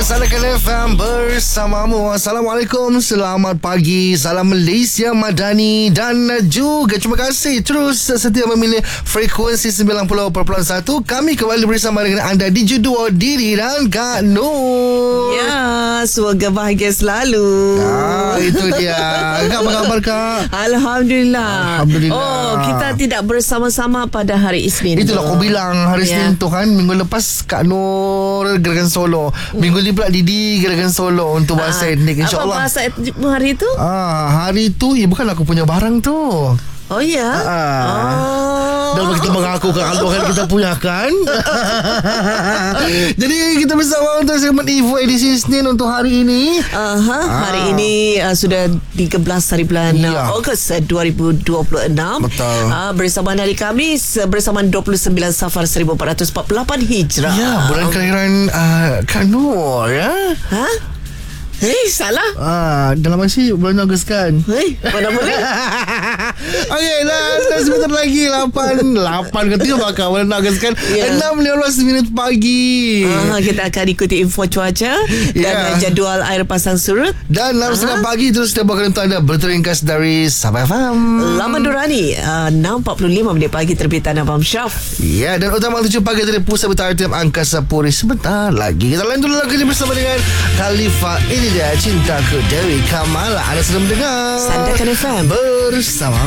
Sandakan FM bersamamu. Assalamualaikum, selamat pagi, salam Malaysia Madani. Dan juga terima kasih terus setia memilih frekuensi 90.1. Kami kembali bersama dengan anda di Duo Diri dan Kak Nur. Ya, semoga bahagia selalu. Itu dia. Kak, apa khabar Kak? Alhamdulillah. Alhamdulillah. Kita tidak bersama-sama pada hari Isnin. Itulah kau bilang hari Isnin tu kan. Minggu lepas Kak Nur gerakan solo, minggu ni pula Didi gerakan solo untuk bahasa etnik, insyaAllah. Apa bahasa etnik hari tu? Hari tu bukan aku punya barang tu. Oh ya. Dan kita mengaku kan kita punya kan. Jadi kita bersama untuk segmen Info edisi Isnin untuk hari ini. Hari ini sudah 13 hari bulan Ogos 2026. Betul. Bersama hari Khamis bersama 29 Safar 1448 Hijrah. Ya, bulan kelahiran Kak Nur ya. Salah. Dalam masih bulan Ogos kan. Mana boleh. Okey lah, sebentar lagi 8 ketiga bakal bulan Ogos kan. 6.15 minit pagi. Kita akan ikuti info cuaca dan jadual air pasang surut. Dan 6.30 pagi terus kita bakal untuk anda berteringkas dari Sabah FM. Lama Durani 6.45 minit pagi terbitan Abang Syaf. Ya, dan utama 7 pagi dari Pusat Berita RTM Angkasa Puri. Sebentar lagi kita lanjut lagi bersama dengan Khalifa. Ini dia Cintaku Dewi Kamala. Anda sedang mendengar Sandakan FM bersama